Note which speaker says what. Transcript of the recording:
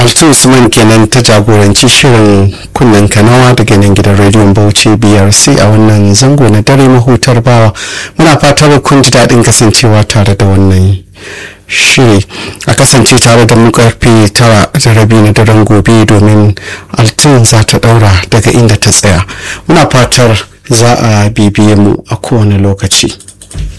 Speaker 1: Altu Usman kenan ta jagoranci shirin kunnen kanawa daga nan gidan rediyon Bauchi BRC a wannan zango na dare mahutar bawa. Muna fatar kun ji daɗin kasancewa tare da wannan shiri. A kasance tare da mu karfe 9:30 na daren gobe domin Altun za ta ɗaura daga inda ta tsaya. Muna fatar za a bibiye mu a kowane lokaci.